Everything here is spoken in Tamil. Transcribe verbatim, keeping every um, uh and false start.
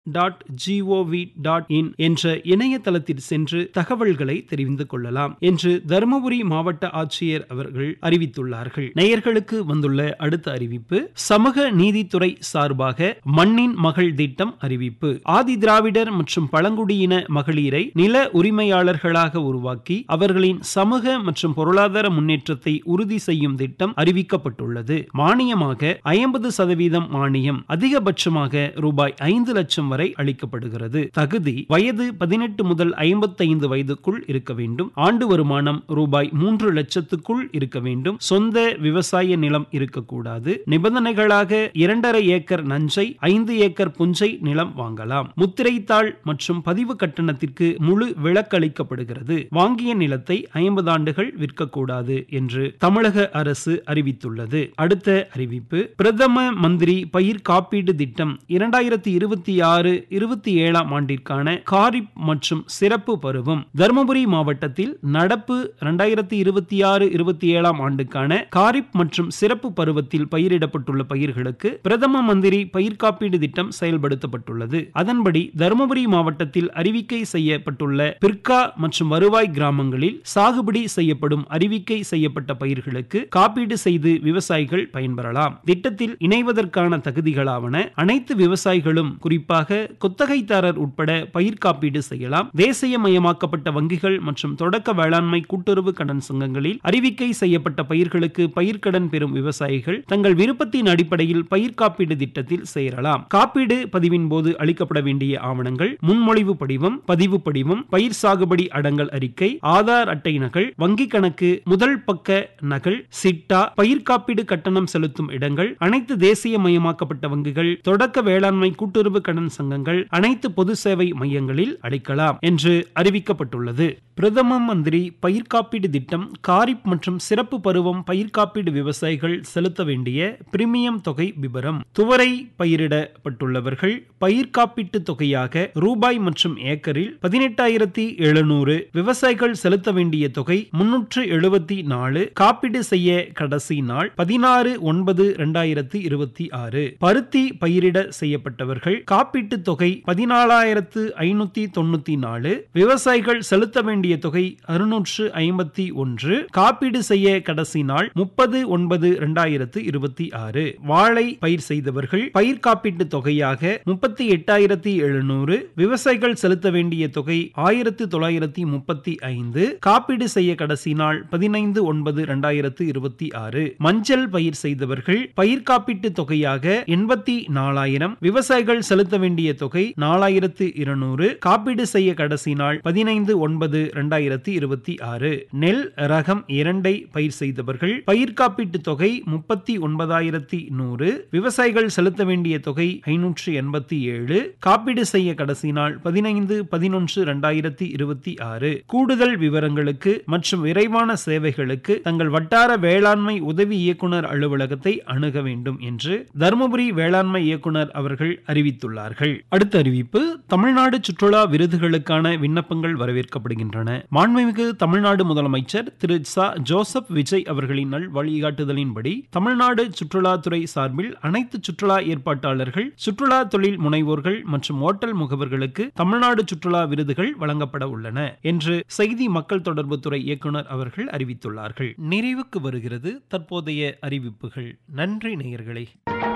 டாட் ஜிஓவி டாட் இன் என்ற இணையதளத்தில் சென்று தகவல்களை தெரிந்து கொள்ளலாம் என்று தருமபுரி மாவட்ட ஆட்சியர் அவர்கள் அறிவித்துள்ளார்கள். நேயர்களுக்கு வந்துள்ள அடுத்த அறிவிப்பு, சமூக நீதித்துறை சார்பாக மண்ணின் மகள் திட்டம் அறிவிப்பு. ஆதி திராவிடர் மற்றும் பழங்குடியின மகளிரை நில உரிமையாளர்களாக உருவாக்கி அவர்களின் சமூக மற்றும் பொருளாதார முன்னேற்றத்தை உறுதி செய்யும் திட்டம் அறிவிக்கப்பட்டுள்ளது. மானியமாக ஐம்பது சதவீதம் மானியம் அதிகபட்சமாக ரூபாய் ஐந்து லட்சம் வரை அளிக்கப்படுகிறது. தகுதி வயது பதினெட்டு முதல் ஐம்பத்தைந்து வயதுக்குள் இருக்க வேண்டும். ஆண்டு வருமானம் ரூபாய் மூன்று லட்சத்துக்குள் இருக்க வேண்டும். சொந்த விவசாய நிலம் இருக்கக்கூடாது. நிபந்தனைகளாக இரண்டரை ஏக்கர் நஞ்சை, ஐந்து ஏக்கர் புஞ்சை நிலம் வாங்கலாம். முத்திரைத்தாள் மற்றும் பதிவு கட்டணத்திற்கு முழு விலக்களிக்கப்படுகிறது. வாங்கிய நிலத்தை ஐம்பது ஆண்டுகள் விற்கக்கூடாது என்று தமிழக அரசு அறிவித்துள்ளது. அடுத்த அறிவிப்பு, பிரதம மந்திரி பயிர் காப்பீடு திட்டம் இரண்டாயிரத்தி இருபத்தி ஆறு இருபத்தி ஏழாம் ஆண்டிற்கான காரிப் மற்றும் சிறப்பு பருவம். தருமபுரி மாவட்டத்தில் நடப்பு இரண்டாயிரத்தி இருபத்தி ஆறு இருபத்தி ஏழாம் ஆண்டுக்கான காரிப் மற்றும் சிறப்பு பருவத்தில் பயிரிடப்பட்டுள்ள பயிர்களுக்கு பிரதம மந்திரி பயிர் காப்பீடு திட்டம் செயல்படுத்தப்பட்டுள்ளது. அதன்படி தருமபுரி மாவட்டத்தில் அறிவிக்கை செய்யப்பட்டுள்ள பிற்கா மற்றும் வருவாய் கிராமங்களில் சாகுபடி செய்யப்படும் அறிவிக்கை செய்யப்பட்ட பயிர்களுக்கு காப்பீடு செய்து விவசாயிகள் பயன்பெறலாம். திட்டத்தில் இணைவதற்கான தகுதிகளாவன, அனைத்து விவசாயிகளும் குறிப்பாக குத்தகைதாரர் உட்பட பயிர் காப்பீடு செய்யலாம். தேசியமயமாக்கப்பட்ட வங்கிகள் மற்றும் தொடக்க வேளாண்மை கூட்டுறவு கடன் சங்கங்களில் அறிவிக்கை செய்யப்பட்ட பயிர்களுக்கு பயிர்க்கடன் பெறும் விவசாயிகள் தங்கள் விருப்பத்தின் அடிப்படையில் பயிர் காப்பீடு திட்டத்தில் சேரலாம். காப்பீடு பதிவின் போது அளிக்கப்பட வேண்டிய ஆவணங்கள்: முன்மொழிவு படிவம், பதிவு படிவம், பயிர் சாகுபடி அடங்கல் அறிக்கை, ஆதார் அட்டை நகல், வங்கி கணக்கு முதல் பக்க நகல், சிட்டா, பயிர் காப்பீடு கட்டணம் செலுத்தும் இடங்கள், அனைத்து தேசியமயமாக்கப்பட்ட வங்கிகள், தொடக்க வேளாண்மை கூட்டுறவு கடன் சங்கங்கள், அனைத்து பொது சேவை மையங்களில் அளிக்கலாம் என்று அறிவிக்கப்பட்டுள்ளது. பிரதம மந்திரி பயிர் காப்பீடு திட்டம் காரிப் மற்றும் சிறப்பு பருவம் பயிர் காப்பீடு விவசாயிகள் செலுத்த வேண்டிய பிரீமியம் தொகை விபரம். துவரை பயிரிடப்பட்டுள்ளவர்கள் பயிர் காப்பீட்டு தொகையாக ரூபாய் மற்றும் ஏக்கரில் பதினெட்டாயிரத்தி எழுநூறு, விவசாயிகள் செலுத்த வேண்டிய தொகை முன்னூற்று எழுபத்தி நாலு. காப்பீடு செய்ய கடைசி நாள் பதினாறு ஒன்பது இரண்டாயிரத்தி இருபத்தி ஆறு. பருத்தி பயிரிட செய்யப்பட்டவர்கள் காப்பீட்டு தொகை பதினாலாயிரத்து ஐநூத்தி தொண்ணூத்தி நாலு, விவசாயிகள் செலுத்த வேண்டிய தொகை அறுநூற்று ஐம்பத்தி ஒன்று. காப்பீடு செய்ய கடைசி நாள் முப்பது ஒன்பது இரண்டாயிரத்து இருபத்தி ஆறு. வாழை பயிர் செய்தவர்கள் பயிர் காப்பீட்டு தொகையாக முப்பத்தி எட்டாயிரத்தி எழுநூறு, விவசாயிகள் செலுத்த வேண்டிய தொகை ஆயிரத்து தொள்ளாயிரத்தி முப்பத்தி ஐந்து. காப்பீடு செய்ய கடைசி நாள் பதினைந்து ஒன்பது இரண்டாயிரத்து இருபத்தி ஆறு. மஞ்சள் பயிர் செய்தவர்கள் பயிர் காப்பீட்டு தொகையாக எண்பத்தி நாலாயிரம், விவசாயிகள் செலுத்த வேண்டிய தொகை நாலாயிரத்து இருநூறு. காப்பீடு செய்ய கடைசி நாள் பதினைந்து ஒன்பது இரண்டாயிரத்தி இருபத்தி ஆறு. நெல் ரகம் இரண்டை பயிர் செய்தவர்கள் பயிர் காப்பீட்டு தொகை முப்பத்தி ஒன்பதாயிரத்தி நூறு, விவசாயிகள் செலுத்த வேண்டிய தொகை ஐநூற்று எண்பத்தி ஏழு. காப்பீடு செய்ய கடைசி நாள் பதினைந்து பதினொன்று இரண்டாயிரத்தி இருபத்தி ஆறு. கூடுதல் விவரங்களுக்கு மற்றும் விரைவான சேவைகளுக்கு தங்கள் வட்டார வேளாண்மை உதவி இயக்குனர் அலுவலகத்தை அணுக வேண்டும் என்று தருமபுரி வேளாண்மை இயக்குனர் அவர்கள் அறிவித்துள்ளார்கள். அடுத்த அறிவிப்பு, தமிழ்நாடு சுற்றுலா விருதுகளுக்கான விண்ணப்பங்கள் வரவேற்கப்படுகின்றன. மாண்புமிகு தமிழ்நாடு முதலமைச்சர் திரு ச ஜோசப் விஜய் அவர்களின் நல் வழிகாட்டுதலின்படி தமிழ்நாடு சுற்றுலாத்துறை சார்பில் அனைத்து சுற்றுலா ஏற்பாட்டாளர்கள், சுற்றுலா தொழில் முனைவோர்கள் மற்றும் ஓட்டல் முகவர்களுக்கு தமிழ்நாடு சுற்றுலா விருதுகள் வழங்கப்பட உள்ளன என்று செய்தி மக்கள் தொடர்பு துறை இயக்குனர் அவர்கள் அறிவித்துள்ளார்கள். நிறைவுக்கு வருகிறது தற்போதைய அறிவிப்புகள். நன்றி நேயர்களே.